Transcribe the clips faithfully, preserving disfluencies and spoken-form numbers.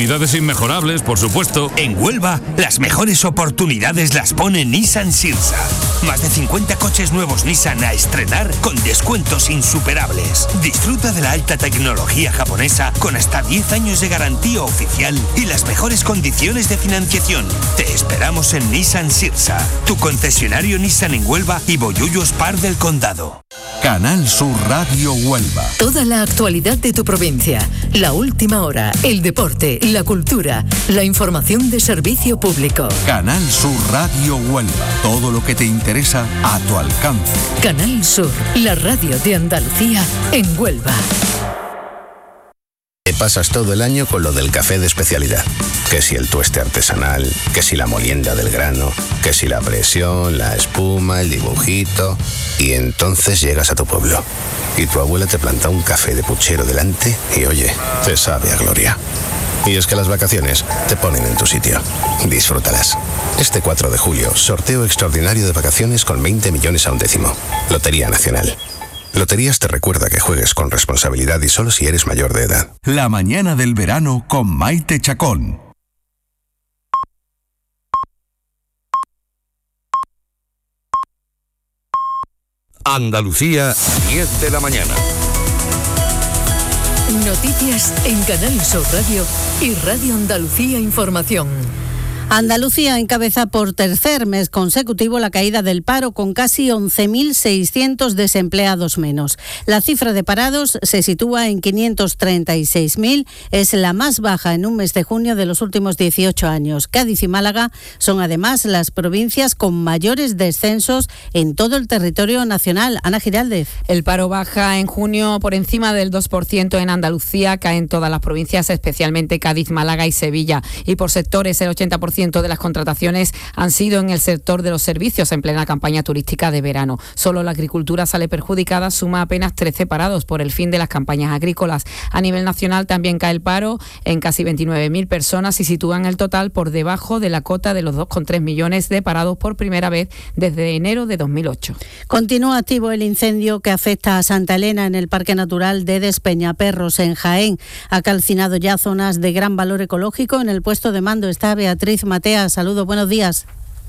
Calidades inmejorables, por supuesto. En Huelva, las mejores oportunidades las pone Nissan Sirsa. Más de cincuenta coches nuevos Nissan a estrenar con descuentos insuperables. Disfruta de la alta tecnología japonesa con hasta diez años de garantía oficial y las mejores condiciones de financiación. Te esperamos en Nissan Sirsa, tu concesionario Nissan en Huelva y Bollullos Par del Condado. Canal Sur Radio Huelva. Toda la actualidad de tu provincia, la última hora, el deporte, la cultura, la información de servicio público. Canal Sur Radio Huelva. Todo lo que te interesa a tu alcance. Canal Sur, la radio de Andalucía en Huelva. Te pasas todo el año con lo del café de especialidad. Que si el tueste artesanal, que si la molienda del grano, que si la presión, la espuma, el dibujito. Y entonces llegas a tu pueblo y tu abuela te planta un café de puchero delante y oye, te sabe a gloria. Y es que las vacaciones te ponen en tu sitio. Disfrútalas. Este cuatro de julio, sorteo extraordinario de vacaciones con veinte millones a un décimo. Lotería Nacional. Loterías te recuerda que juegues con responsabilidad y solo si eres mayor de edad. La mañana del verano con Maite Chacón. Andalucía, diez de la mañana. Noticias en Canal Sur Radio y Radio Andalucía Información. Andalucía encabeza por tercer mes consecutivo la caída del paro con casi once mil seiscientos desempleados menos. La cifra de parados se sitúa en quinientos treinta y seis mil, es la más baja en un mes de junio de los últimos dieciocho años. Cádiz y Málaga son además las provincias con mayores descensos en todo el territorio nacional. Ana Giraldez. El paro baja en junio por encima del dos por ciento en Andalucía, cae en todas las provincias, especialmente Cádiz, Málaga y Sevilla. Y por sectores, el ochenta por ciento de las contrataciones han sido en el sector de los servicios en plena campaña turística de verano. Solo la agricultura sale perjudicada, suma apenas trece parados por el fin de las campañas agrícolas. A nivel nacional también cae el paro en casi veintinueve mil personas y sitúan el total por debajo de la cota de los dos coma tres millones de parados por primera vez desde enero de dos mil ocho. Continúa activo el incendio que afecta a Santa Elena en el Parque Natural de Despeñaperros en Jaén. Ha calcinado ya zonas de gran valor ecológico. En el puesto de mando está Beatriz Matea. Saludos, buenos días.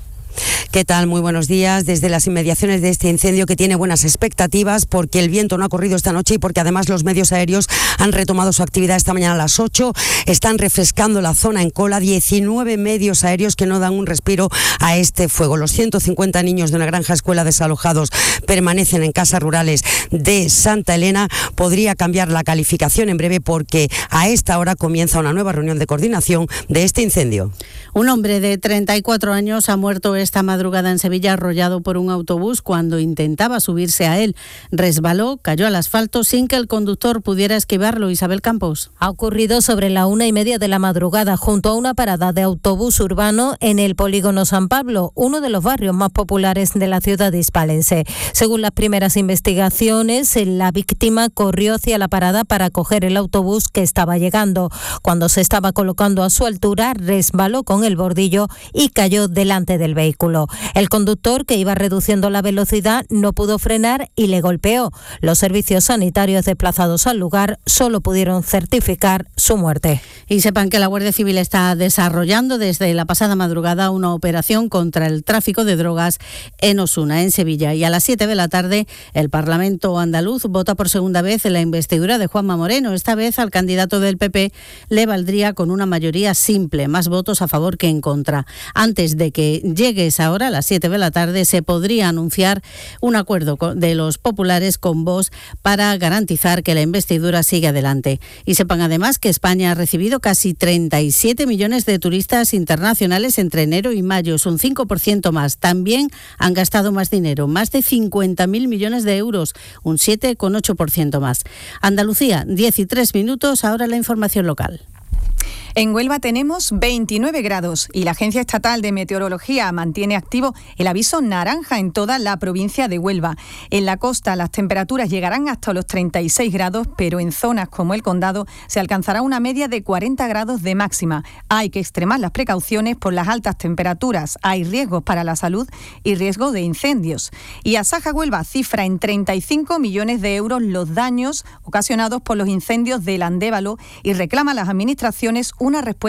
¿Qué tal? Muy buenos días. Desde las inmediaciones de este incendio, que tiene buenas expectativas porque el viento no ha corrido esta noche y porque además los medios aéreos han retomado su actividad esta mañana a las ocho. Están refrescando la zona en Cola, diecinueve medios aéreos que no dan un respiro a este fuego. Los ciento cincuenta niños de una granja escuela desalojados permanecen en casas rurales de Santa Elena. Podría cambiar la calificación en breve porque a esta hora comienza una nueva reunión de coordinación de este incendio. Un hombre de treinta y cuatro años ha muerto esta madrugada en Sevilla arrollado por un autobús cuando intentaba subirse a él. Resbaló, cayó al asfalto sin que el conductor pudiera esquivarlo. Isabel Campos. Ha ocurrido sobre la una y media de la madrugada junto a una parada de autobús urbano en el polígono San Pablo, uno de los barrios más populares de la ciudad hispalense. Según las primeras investigaciones, la víctima corrió hacia la parada para coger el autobús que estaba llegando. Cuando se estaba colocando a su altura, resbaló con el bordillo y cayó delante del vehículo. El conductor, que iba reduciendo la velocidad, no pudo frenar y le golpeó. Los servicios sanitarios desplazados al lugar solo pudieron certificar su muerte. Y sepan que la Guardia Civil está desarrollando desde la pasada madrugada una operación contra el tráfico de drogas en Osuna, en Sevilla. Y a las siete de la tarde, el Parlamento andaluz vota por segunda vez en la investidura de Juanma Moreno. Esta vez al candidato del P P le valdría con una mayoría simple, más votos a favor que en contra. Antes de que llegue esa hora, a las siete de la tarde, se podría anunciar un acuerdo de los populares con Vox para garantizar que la investidura siga adelante. Y sepan además que España ha recibido casi treinta y siete millones de turistas internacionales entre enero y mayo, es un cinco por ciento más. También han gastado más dinero, más de cincuenta mil millones de euros, un siete coma ocho por ciento más. Andalucía, diez y tres minutos, ahora la información local. En Huelva tenemos veintinueve grados y la Agencia Estatal de Meteorología mantiene activo el aviso naranja en toda la provincia de Huelva. En la costa las temperaturas llegarán hasta los treinta y seis grados, pero en zonas como el Condado se alcanzará una media de cuarenta grados de máxima. Hay que extremar las precauciones por las altas temperaturas. Hay riesgos para la salud y riesgo de incendios. Y Asaja Huelva cifra en treinta y cinco millones de euros los daños ocasionados por los incendios del Andévalo y reclama a las administraciones una respuesta